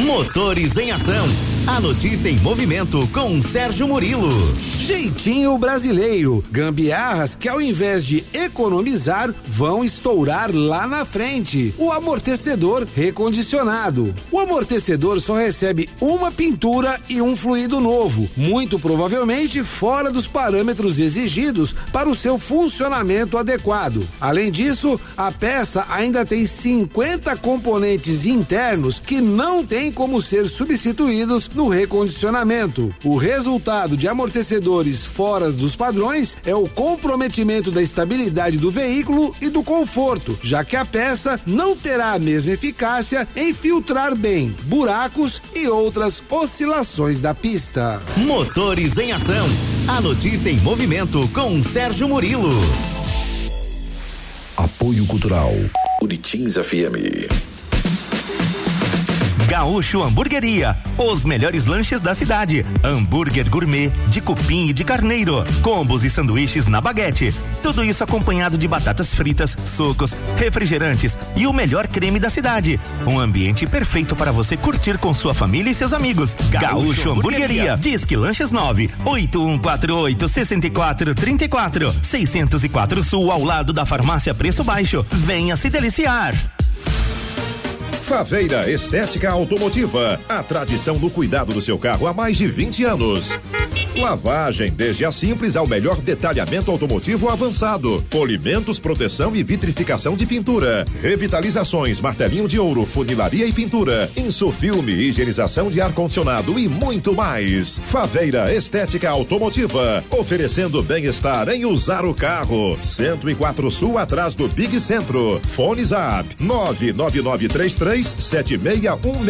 Motores em Ação. A notícia em movimento com Sérgio Murilo. Jeitinho brasileiro. Gambiarras que ao invés de economizar, vão estourar lá na frente. O amortecedor recondicionado. O amortecedor só recebe uma pintura e um fluido novo, muito provavelmente fora dos parâmetros exigidos para o seu funcionamento adequado. Além disso, a peça ainda tem 50 componentes internos que não têm como ser substituídos no recondicionamento. O resultado de amortecedores fora dos padrões é o comprometimento da estabilidade do veículo e do conforto, já que a peça não terá a mesma eficácia em filtrar bem buracos e outras oscilações da pista. Motores em Ação. A notícia em movimento com Sérgio Murilo. Apoio Cultural Uritins FM. Gaúcho Hamburgueria, os melhores lanches da cidade. Hambúrguer gourmet, de cupim e de carneiro, combos e sanduíches na baguete. Tudo isso acompanhado de batatas fritas, sucos, refrigerantes e o melhor creme da cidade. Um ambiente perfeito para você curtir com sua família e seus amigos. Gaúcho Hamburgueria. Disque Lanches 98148-6434. 604 Sul, ao lado da Farmácia Preço Baixo. Venha se deliciar. Faveira Estética Automotiva, a tradição do cuidado do seu carro há mais de 20 anos. Lavagem, desde a simples ao melhor detalhamento automotivo avançado. Polimentos, proteção e vitrificação de pintura. Revitalizações, martelinho de ouro, funilaria e pintura. Insufilme, higienização de ar-condicionado e muito mais. Faveira Estética Automotiva, oferecendo bem-estar em usar o carro. 104 Sul, atrás do Big Centro. Fone Zap 99933 7616.